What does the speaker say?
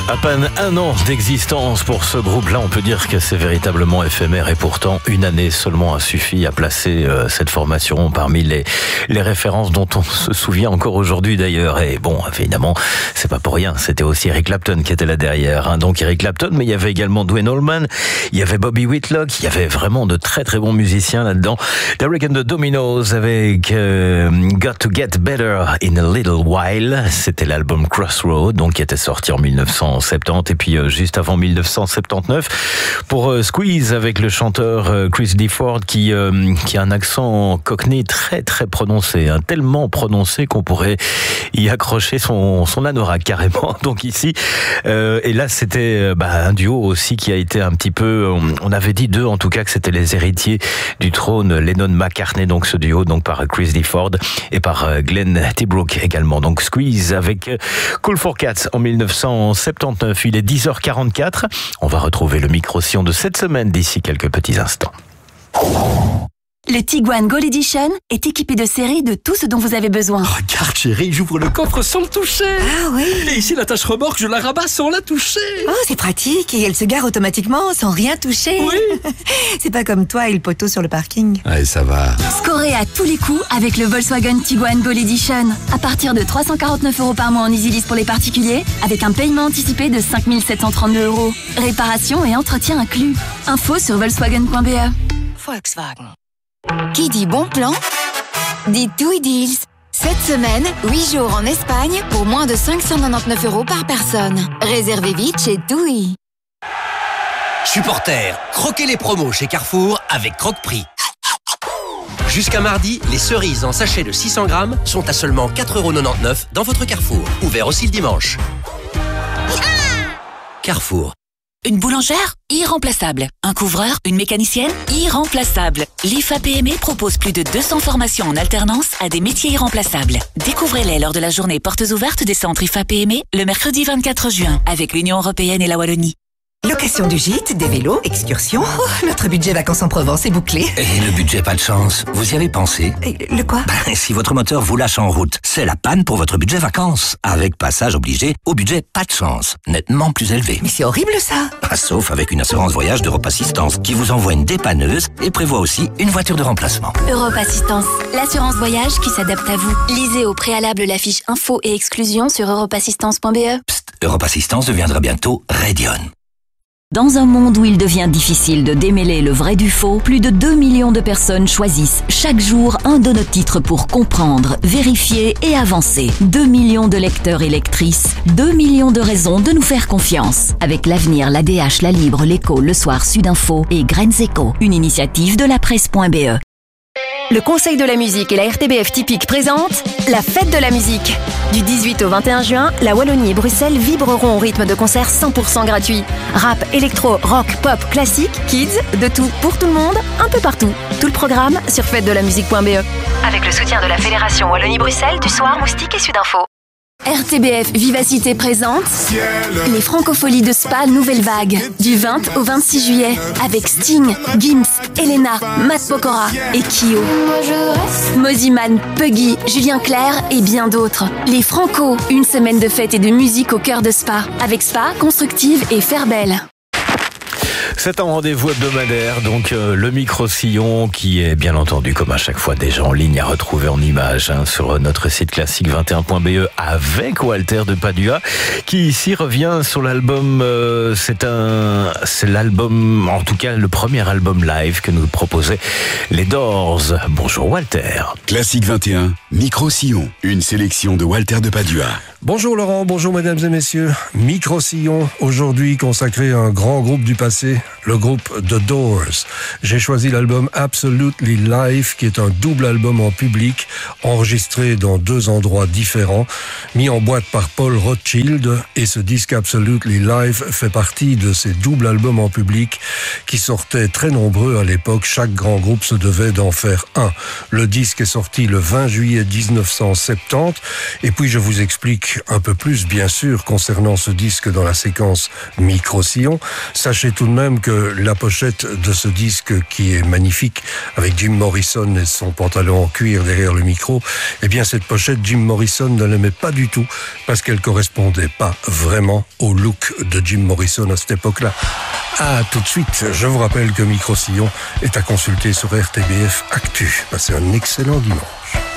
À peine un an d'existence pour ce groupe-là, on peut dire que c'est véritablement éphémère et pourtant une année seulement a suffi à placer cette formation parmi les références dont on se souvient encore aujourd'hui d'ailleurs. Et bon, évidemment, c'est pas pour rien, c'était aussi Eric Clapton qui était là derrière. Hein. Donc Eric Clapton, mais il y avait également Duane Allman, il y avait Bobby Whitlock, il y avait vraiment de très très bons musiciens là-dedans. Derek and the Dominos avec Got to Get Better in a Little While, c'était l'album Crossroad, donc qui était sorti en 1970 et puis juste avant 1979 pour Squeeze avec le chanteur Chris Difford qui a un accent cockney très très prononcé, hein, tellement prononcé qu'on pourrait y accrocher son anorak carrément. Donc ici et là c'était un duo aussi qui a été un petit peu, on avait dit d'eux en tout cas que c'était les héritiers du trône Lennon-McCartney, donc ce duo donc par Chris Difford et par Glenn Tilbrook également. Donc Squeeze avec Cool for Cats en 1979. Il est 10h44. On va retrouver le micro-sillon de cette semaine d'ici quelques petits instants. Le Tiguan Gold Edition est équipé de série de tout ce dont vous avez besoin. Regarde chérie, j'ouvre le coffre sans le toucher. Ah oui. Et ici la tâche remorque, je la rabats sans la toucher. Oh, c'est pratique et elle se gare automatiquement sans rien toucher. Oui. C'est pas comme toi et le poteau sur le parking. Allez, ça va. Scorez à tous les coups avec le Volkswagen Tiguan Gold Edition. À partir de 349 € par mois en EasyLease pour les particuliers, avec un paiement anticipé de 5 732 €. Réparation et entretien inclus. Info sur volkswagen.be. Volkswagen. Qui dit bon plan dit TUI Deals. Cette semaine, 8 jours en Espagne pour moins de 599 € par personne. Réservez vite chez TUI. Supporters, croquez les promos chez Carrefour avec Croque-Prix. Jusqu'à mardi, les cerises en sachet de 600 grammes sont à seulement 4,99 € dans votre Carrefour. Ouvert aussi le dimanche. Carrefour. Une boulangère? Irremplaçable. Un couvreur? Une mécanicienne? Irremplaçable. L'IFA PME propose plus de 200 formations en alternance à des métiers irremplaçables. Découvrez-les lors de la journée portes ouvertes des centres IFA PME le mercredi 24 juin avec l'Union européenne et la Wallonie. Location du gîte, des vélos, excursions. Oh, notre budget vacances en Provence est bouclé. Et le budget pas de chance, vous y avez pensé? Et le quoi? Si votre moteur vous lâche en route, c'est la panne pour votre budget vacances. Avec passage obligé au budget pas de chance, nettement plus élevé. Mais c'est horrible ça. Sauf avec une assurance voyage d'Europe Assistance qui vous envoie une dépanneuse et prévoit aussi une voiture de remplacement. Europe Assistance, l'assurance voyage qui s'adapte à vous. Lisez au préalable la fiche info et exclusion sur europeassistance.be. Psst, Europe Assistance deviendra bientôt Radion. Dans un monde où il devient difficile de démêler le vrai du faux, plus de 2 millions de personnes choisissent chaque jour un de nos titres pour comprendre, vérifier et avancer. 2 millions de lecteurs et lectrices, 2 millions de raisons de nous faire confiance. Avec l'Avenir, l'ADH, La Libre, l'Écho, Le Soir, Sudinfo et Graines Éco, une initiative de la presse.be. Le Conseil de la musique et la RTBF Typique présentent la Fête de la musique. Du 18 au 21 juin, la Wallonie et Bruxelles vibreront au rythme de concerts 100% gratuits. Rap, électro, rock, pop, classique, kids, de tout pour tout le monde, un peu partout. Tout le programme sur fêtedelamusique.be. Avec le soutien de la Fédération Wallonie-Bruxelles, du Soir, Moustique et Sudinfo. RTBF Vivacité présente les Francopholies de Spa Nouvelle Vague du 20 au 26 juillet avec Sting, Gims, Elena, Matt Pokora et Kyo. Moziman, Puggy, Julien Clerc et bien d'autres. Les Franco, une semaine de fête et de musique au cœur de Spa avec Spa, Constructive et Fairbelle. C'est un rendez-vous hebdomadaire, donc le micro-sillon qui est bien entendu comme à chaque fois déjà en ligne à retrouver en images sur notre site classique21.be avec Walter de Padua qui ici revient sur l'album, c'est l'album, en tout cas le premier album live que nous proposaient les Doors. Bonjour Walter. Classique 21, micro-sillon, une sélection de Walter de Padua. Bonjour Laurent, bonjour mesdames et messieurs. Micro-sillon, aujourd'hui consacré à un grand groupe du passé, le groupe The Doors. J'ai choisi l'album Absolutely Live, qui est un double album en public, enregistré dans 2 endroits différents, mis en boîte par Paul Rothschild, et ce disque Absolutely Live fait partie de ces doubles albums en public qui sortaient très nombreux à l'époque. Chaque grand groupe se devait d'en faire un. Le disque est sorti le 20 juillet 1970, et puis je vous explique un peu plus, bien sûr, concernant ce disque dans la séquence micro-sillon. Sachez tout de même même que la pochette de ce disque qui est magnifique avec Jim Morrison et son pantalon en cuir derrière le micro, eh bien cette pochette Jim Morrison ne l'aimait pas du tout parce qu'elle correspondait pas vraiment au look de Jim Morrison à cette époque-là. Ah, tout de suite, je vous rappelle que Micro-Sillon est à consulter sur RTBF Actu. Passez un excellent dimanche.